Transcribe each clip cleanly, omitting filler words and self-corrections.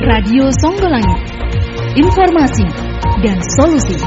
Radio Songgolangit. Informasi dan solusi.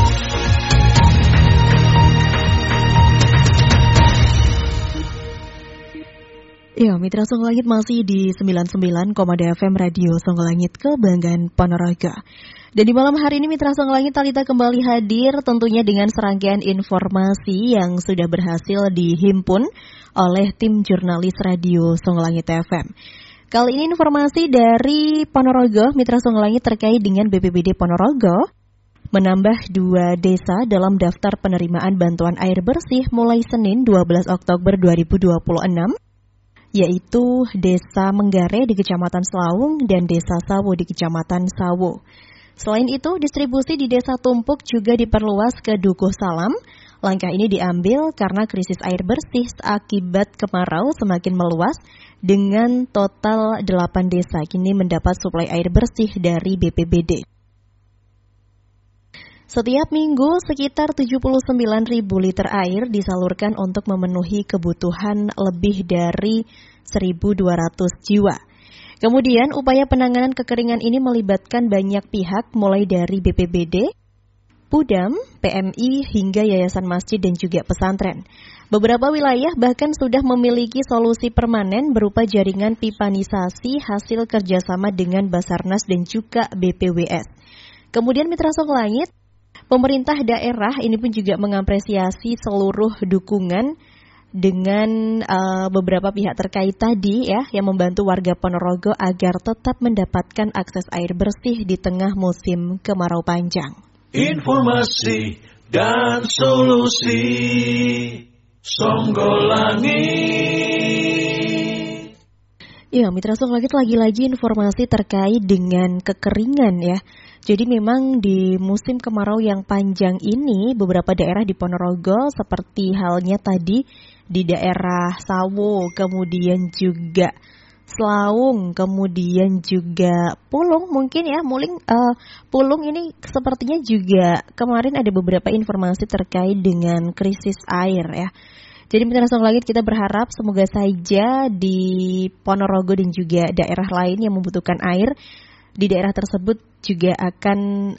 Ya, Mitra Songgolangit masih di 99,2 FM Radio Songgolangit Kebanggaan Ponorogo. Dan di malam hari ini Mitra Songgolangit Talita kembali hadir tentunya dengan serangkaian informasi yang sudah berhasil dihimpun oleh tim jurnalis Radio Songgolangit FM. Kali ini informasi dari Ponorogo, Mitra Songgolangit terkait dengan BPBD Ponorogo menambah 2 desa dalam daftar penerimaan bantuan air bersih mulai Senin 12 Oktober 2026. Yaitu Desa Menggare di Kecamatan Selawung dan Desa Sawo di Kecamatan Sawo. Selain itu, distribusi di Desa Tumpuk juga diperluas ke Dukuh Salam. Langkah ini diambil karena krisis air bersih akibat kemarau semakin meluas dengan total 8 desa kini mendapat suplai air bersih dari BPBD. Setiap minggu sekitar 79.000 liter air disalurkan untuk memenuhi kebutuhan lebih dari 1.200 jiwa. Kemudian upaya penanganan kekeringan ini melibatkan banyak pihak mulai dari BPBD, Pudam, PMI hingga Yayasan Masjid dan juga pesantren. Beberapa wilayah bahkan sudah memiliki solusi permanen berupa jaringan pipanisasi hasil kerjasama dengan Basarnas dan juga BPWS. Kemudian Mitra Songgolangit, pemerintah daerah ini pun juga mengapresiasi seluruh dukungan dengan beberapa pihak terkait tadi ya yang membantu warga Ponorogo agar tetap mendapatkan akses air bersih di tengah musim kemarau panjang. Informasi dan solusi Songgolangit. Ya, Mitra Songgolangit lagi-lagi informasi terkait dengan kekeringan ya. Jadi memang di musim kemarau yang panjang ini beberapa daerah di Ponorogo seperti halnya tadi di daerah Sawo, kemudian juga Selawung, kemudian juga Pulung mungkin ya, Pulung ini sepertinya juga kemarin ada beberapa informasi terkait dengan krisis air ya. Jadi Mitra Songgolangit kita berharap semoga saja di Ponorogo dan juga daerah lain yang membutuhkan air di daerah tersebut juga akan